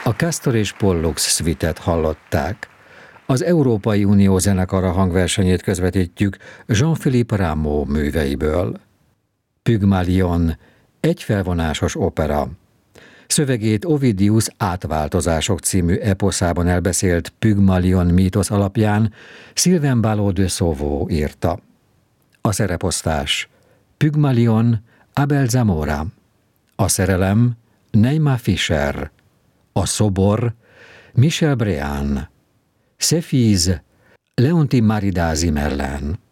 A Castor és Pollux Suite-et hallották. Az Európai Unió zenekara hangversenyét közvetítjük Jean-Philippe Rameau műveiből. Pygmalion, egy felvonásos opera. Szövegét Ovidius Átváltozások című eposzában elbeszélt Pygmalion mítosz alapján Sylvain Ballot de Sauvaux írta. A szereposztás: Pygmalion, Abel Zamora. A szerelem: Neima Fischer. A szobor: Michel Brian. Szefíz: Leonti Maridázy Merlin.